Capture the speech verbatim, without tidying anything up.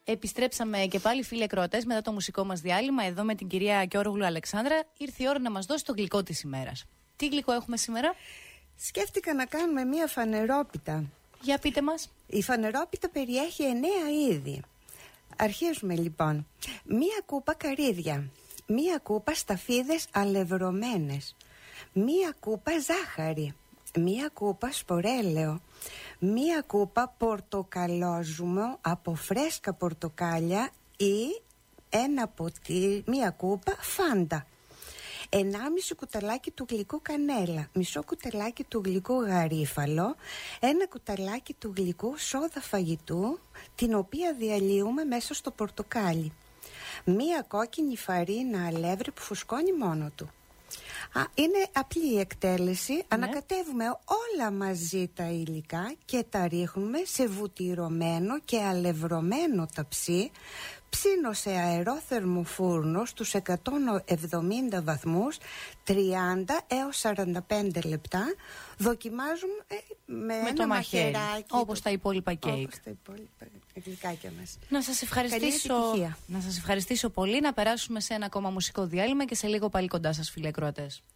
Επιστρέψαμε και πάλι, φίλοι ακροατές, μετά το μουσικό μας διάλειμμα, εδώ με την κυρία Κιόρογλου Αλεξάνδρα. Ήρθε η ώρα να μας δώσει το γλυκό της ημέρας. Τι γλυκό έχουμε σήμερα? Σκέφτηκα να κάνουμε μία φανερόπιτα. Για πείτε μας. Η φανερόπιτα περιέχει εννέα είδη. Αρχίζουμε λοιπόν. Μία κούπα καρύδια, μία κούπα σταφίδες αλευρωμένες, μία κούπα ζάχαρη, μία κούπα σπορέλαιο, μία κούπα πορτοκαλόζουμο από φρέσκα πορτοκάλια ή ένα ποτήρι, μία κούπα φάντα, ενάμιση κουταλάκι του γλυκού κανέλα, μισό κουταλάκι του γλυκού γαρίφαλο, ένα κουταλάκι του γλυκού σόδα φαγητού, την οποία διαλύουμε μέσα στο πορτοκάλι, μία κόκκινη φαρίνα αλεύρι που φουσκώνει μόνο του. Α, είναι απλή η εκτέλεση. Ναι. Ανακατεύουμε όλα μαζί τα υλικά και τα ρίχνουμε σε βουτυρωμένο και αλευρωμένο ταψί. Ψήνω σε αερόθερμο φούρνο στους εκατόν εβδομήντα βαθμούς τριάντα έως σαράντα πέντε λεπτά. Δοκιμάζουμε ε, με, με ένα το μαχαίρι, μαχαιράκι, όπως τα υπόλοιπα κέικ. Όπως τα υπόλοιπα γλυκάκια μας. Να σας ευχαριστήσω, να σας ευχαριστήσω πολύ. Να περάσουμε σε ένα ακόμα μουσικό διάλειμμα και σε λίγο πάλι κοντά σας, φίλοι ακροατές.